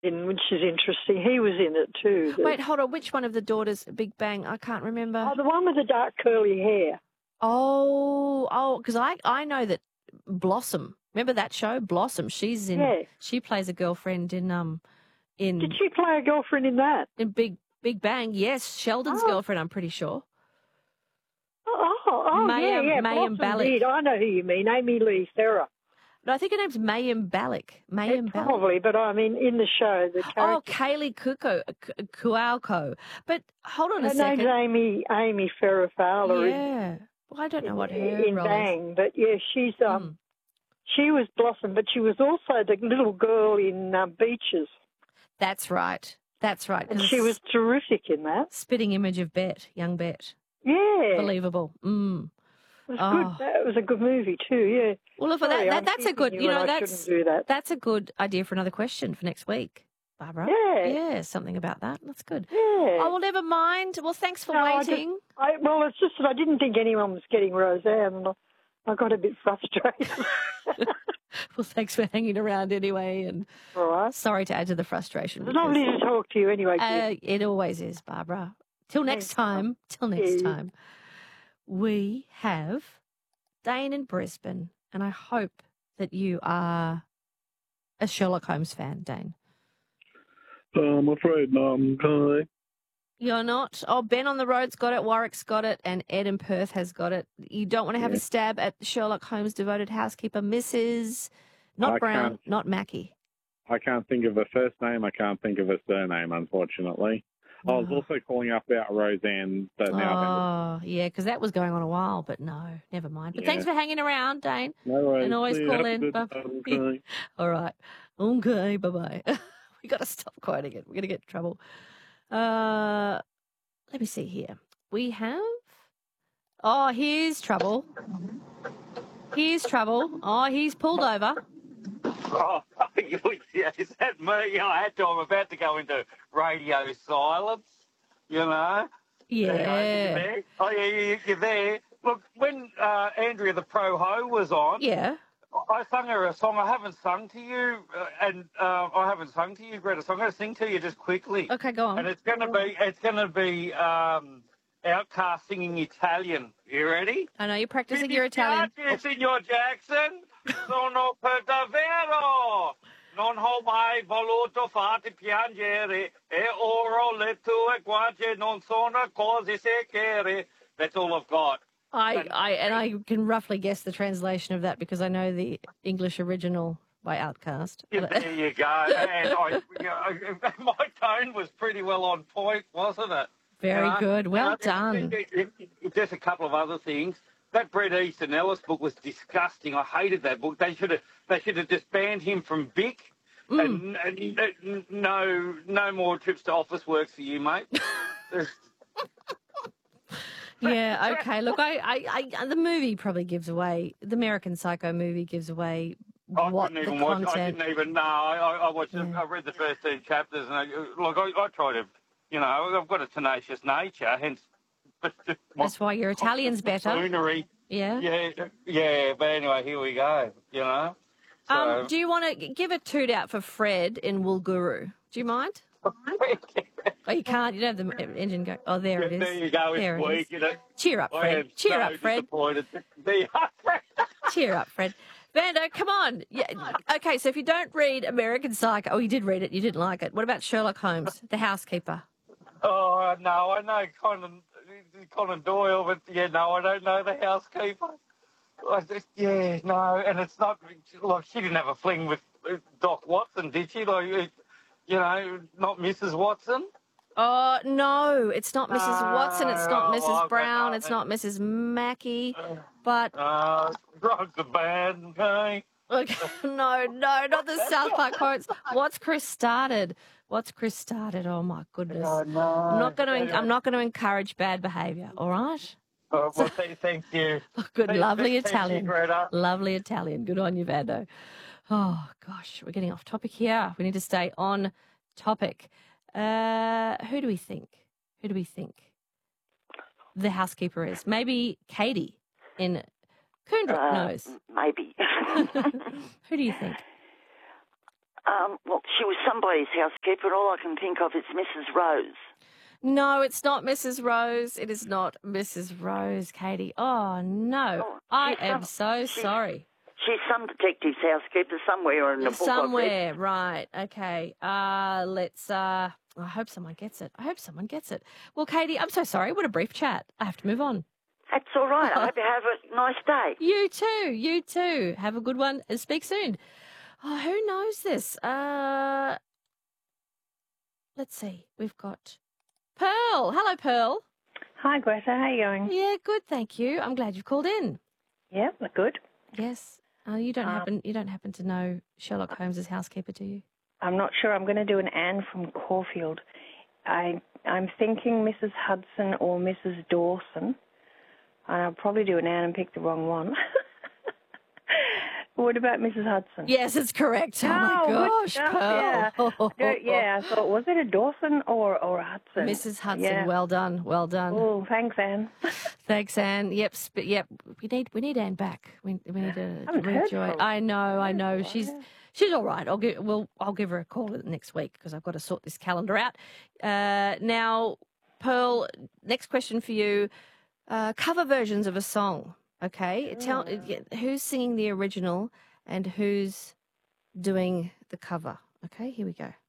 which is interesting. He was in it too. Wait, hold on. Which one of the daughters, Big Bang? I can't remember. Oh, the one with the dark curly hair. Oh, because I know that Blossom. Remember that show, Blossom? She's in. Yeah. She plays a girlfriend in. Did she play a girlfriend in that? In Big Bang? Yes, Sheldon's girlfriend. I'm pretty sure. Yeah. Mayim Blossom Balak. did. I know who you mean, Amy Lee Sarah. No, I think her name's Mayim Balak. Mayim Balak. Probably, but I mean in the show, the character. Oh, Kaylee Cuoco. But hold on a her second. name's Amy Farrah Fowler. Yeah. Well, I don't know what her in role Bang, is. but yeah, she's she was Blossom, but she was also the little girl in Beaches. That's right. That's right. And she was terrific in that. Spitting image of Bet, young Bet. Yeah. Believable. Mm. It was good. That was a good movie too. Yeah. Well, look, that's a good. Shouldn't do that. That's a good idea for another question for next week, Barbara. Yeah. Yeah, something about that. That's good. Yeah. Oh, well, never mind. Well, thanks for waiting. Well, it's just that I didn't think anyone was getting Roseanne, and I got a bit frustrated. Well, thanks for hanging around anyway, and all right. Sorry to add to the frustration. It's lovely to talk to you anyway. It always is, Barbara. Till next time. Till next time. We have Dane in Brisbane, and I hope that you are a Sherlock Holmes fan, Dane. I'm afraid not. Okay. You're not? Oh, Ben on the road's got it, Warwick's got it, and Ed in Perth has got it. You don't want to have a stab at Sherlock Holmes' devoted housekeeper, Mrs. Not Brown, not Mackie. I can't think of a first name. I can't think of a surname, unfortunately. I was also calling up about Roseanne, but now... Oh, yeah, because that was going on a while, but no, never mind. But thanks for hanging around, Dane. No worries. And always call in. Okay. All right. Okay, bye-bye. We got to stop quoting it. We're going to get in trouble. Let me see here. We have... Oh, here's trouble. Here's trouble. Oh, he's pulled over. Oh, yeah, is that me? I had to. I'm about to go into radio silence, you know? Yeah. Oh, yeah, you're there. Look, when Andrea the Pro Ho was on, I sung her a song I haven't sung to you, I haven't sung to you, Greta, so I'm going to sing to you just quickly. Okay, go on. And it's going to be Outcast singing Italian. You ready? I know you're practicing your Italian. Signor Jackson, sono per davvero. Non ho mai voluto farti piangere e ora le tue guance non sono così sicure. That's all I've got. I can roughly guess the translation of that because I know the English original by Outcast. Yeah, there you go. And my tone was pretty well on point, wasn't it? Very good. Well done. Just a couple of other things. That Bret Easton Ellis book was disgusting. I hated that book. They should have just banned him from Vic. And no more trips to Office Works for you, mate. Yeah, okay. Look, the movie probably gives away, the American Psycho movie gives away what the content. I didn't even know. I watched. I read the first 2 chapters, and I try to, I've got a tenacious nature, hence. That's why your Italian's better. Yeah. Yeah. But anyway, here we go. So. Do you want to give a toot out for Fred in Woolgooroo? Do you mind? Oh, you can't. You don't have the engine go. Oh, there it is. There you go. There it's weak. Cheer up, Fred. Cheer up, Fred. Cheer up, Fred. Vando, come on. Yeah. Okay, so if you don't read American Psycho, you did read it, you didn't like it. What about Sherlock Holmes, the housekeeper? Oh, no, I know Conan Doyle, but I don't know the housekeeper. And it's not, she didn't have a fling with Doc Watson, did she? Not Mrs. Watson? Oh, no, it's not Mrs. Watson, it's not Mrs. Brown, it's not Mrs. Mackey, but... drugs are bad, okay? Okay, no, not the South Park quotes. What's Chris started? Oh, my goodness. No. I'm not going to encourage bad behaviour, all right? Well, thank you. Good, lovely Italian. Thank you, Greta. Lovely Italian. Good on you, Vando. Oh, gosh, we're getting off topic here. We need to stay on topic. Who do we think the housekeeper is? Maybe Katie in Coondra knows. Maybe. Who do you think? Well, she was somebody's housekeeper, and all I can think of is Mrs. Rose. No, it's not Mrs. Rose. It is not Mrs. Rose, Katie. Oh, no. Oh, I she's am so she's- sorry. She's some detective's housekeeper somewhere in the book. I read. Somewhere, right. Okay. I hope someone gets it. Well, Katie, I'm so sorry. What a brief chat. I have to move on. That's all right. I hope you have a nice day. You too. You too. Have a good one and speak soon. Oh, who knows this? Let's see. We've got Pearl. Hello, Pearl. Hi, Greta. How are you going? Yeah, good. Thank you. I'm glad you've called in. Yeah, good. Yes. You don't happen to know Sherlock Holmes's housekeeper, do you? I'm not sure. I'm going to do an Anne from Caulfield. I'm thinking Mrs. Hudson or Mrs. Dawson. I'll probably do an Anne and pick the wrong one. What about Mrs. Hudson? Yes, it's correct. Oh, my gosh, Pearl. Yeah, I thought, was it a Dawson or a Hudson? Mrs. Hudson, Yeah. well done. Oh, thanks, Anne. Thanks, Anne. Yep, we need Anne back. We need to haven't heard rejoin. from her. I know. She's all right. I'll give her a call next week because I've got to sort this calendar out. Now, Pearl, next question for you. Cover versions of a song. Okay, tell who's singing the original and who's doing the cover. Okay, here we go.